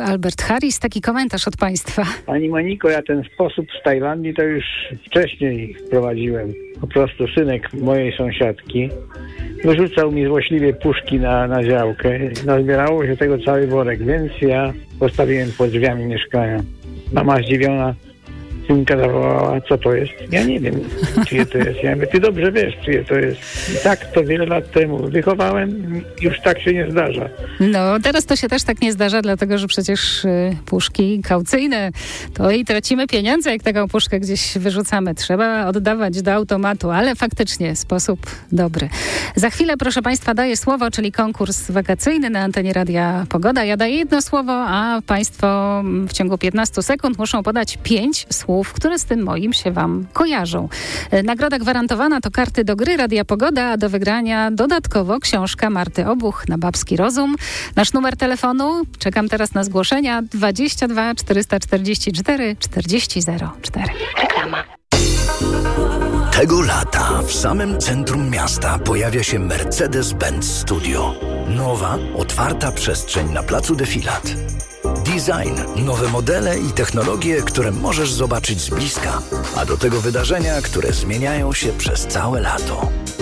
Albert Harris. Taki komentarz od Państwa. Pani Moniko, ja ten sposób z Tajlandii to już wcześniej wprowadziłem. Po prostu synek mojej sąsiadki wyrzucał mi złośliwie puszki na działkę. Nazbierało się tego cały worek, więc ja postawiłem pod drzwiami mieszkania. Mama zdziwiona, synka zawołała, co to jest? Ja nie wiem, czyje to jest. Ja mówię, ty dobrze wiesz, czyje to jest. I tak to wiele lat temu wychowałem, już tak się nie zdarza. No, teraz to się też tak nie zdarza, dlatego że przecież puszki kaucyjne, to i tracimy pieniądze, jak taką puszkę gdzieś wyrzucamy. Trzeba oddawać do automatu, ale faktycznie sposób dobry. Za chwilę, proszę Państwa, daję słowo, czyli konkurs wakacyjny na antenie Radia Pogoda. Ja daję jedno słowo, a Państwo w ciągu 15 sekund muszą podać 5 słów, które z tym moim się Wam kojarzą. Nagroda gwarantowana to karty do gry Radia Pogoda, a do wygrania dodatkowo książka Marty Obuch na babski rozum. Nasz numer telefonu, czekam teraz na zgłoszenia, 22 444 4004. Reklama. Tego lata w samym centrum miasta pojawia się Mercedes-Benz Studio. Nowa, otwarta przestrzeń na placu Defilat. Design, nowe modele i technologie, które możesz zobaczyć z bliska, a do tego wydarzenia, które zmieniają się przez całe lato.